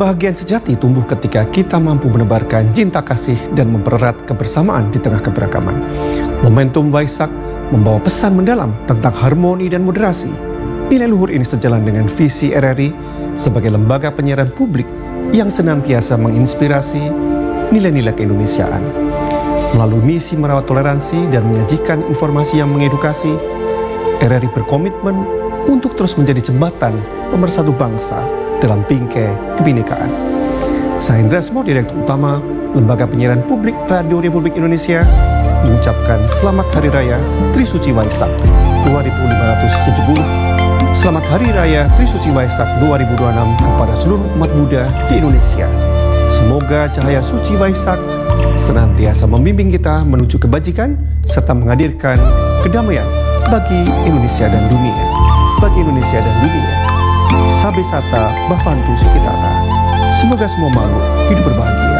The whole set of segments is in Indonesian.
Kebahagiaan sejati tumbuh ketika kita mampu menebarkan cinta kasih dan mempererat kebersamaan di tengah keberagaman. Momentum Waisak membawa pesan mendalam tentang harmoni dan moderasi. Nilai luhur ini sejalan dengan visi RRI sebagai lembaga penyiaran publik yang senantiasa menginspirasi nilai-nilai keindonesiaan. Melalui misi merawat toleransi dan menyajikan informasi yang mengedukasi, RRI berkomitmen untuk terus menjadi jembatan pemersatu bangsa dalam bingkai kebinekaan. Saya Indra Smo, Direktur Utama Lembaga Penyiaran Publik Radio Republik Indonesia, mengucapkan Selamat Hari Raya Trisuci Waisak 2570. Selamat Hari Raya Trisuci Waisak 2026 kepada seluruh umat Buddha di Indonesia. Semoga cahaya suci Waisak senantiasa membimbing kita menuju kebajikan serta menghadirkan kedamaian bagi Indonesia dan dunia. Bagi Indonesia dan dunia. Sabe Sata Bhavantu Sukhitata. Semoga semua makhluk hidup berbahagia.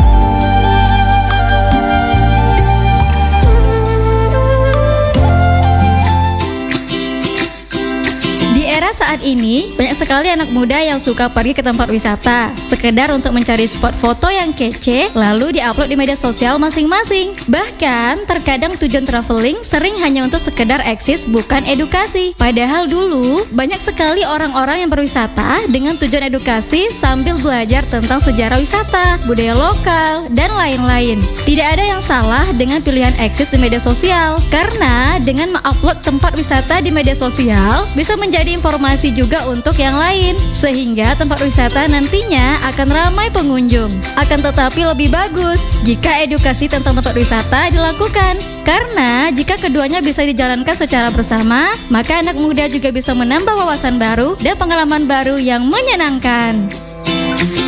Saat ini, banyak sekali anak muda yang suka pergi ke tempat wisata sekedar untuk mencari spot foto yang kece lalu diupload di media sosial masing-masing. Bahkan, terkadang tujuan traveling sering hanya untuk sekedar eksis bukan edukasi. Padahal dulu, banyak sekali orang-orang yang berwisata dengan tujuan edukasi sambil belajar tentang sejarah wisata, budaya lokal, dan lain-lain. Tidak ada yang salah dengan pilihan eksis di media sosial, karena dengan mengupload tempat wisata di media sosial bisa menjadi informasi juga untuk yang lain, sehingga tempat wisata nantinya akan ramai pengunjung. Akan tetapi lebih bagus jika edukasi tentang tempat wisata dilakukan, karena jika keduanya bisa dijalankan secara bersama, maka anak muda juga bisa menambah wawasan baru dan pengalaman baru yang menyenangkan.